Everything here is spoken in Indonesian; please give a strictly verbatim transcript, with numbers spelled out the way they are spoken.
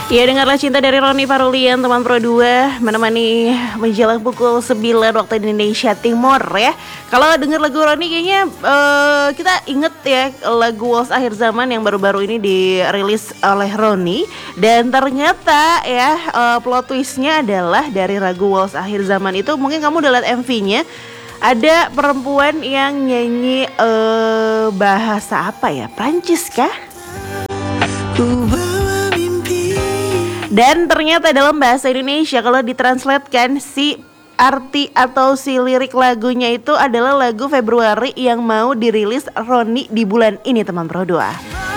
Ya, dengarlah cinta dari Roni Parulian, teman Pro dua, menemani menjelang pukul sembilan waktu Indonesia Timur ya. Kalau denger lagu Roni kayaknya uh, kita inget ya lagu Waltz Akhir Zaman yang baru-baru ini dirilis oleh Roni. Dan ternyata ya uh, plot twistnya adalah dari lagu Waltz Akhir Zaman itu, mungkin kamu udah lihat M V-nya, ada perempuan yang nyanyi uh, bahasa apa ya, Prancis kah? Dan ternyata dalam bahasa Indonesia kalau ditranslatekan si arti atau si lirik lagunya itu adalah lagu Februari yang mau dirilis Roni di bulan ini, teman Pro dua.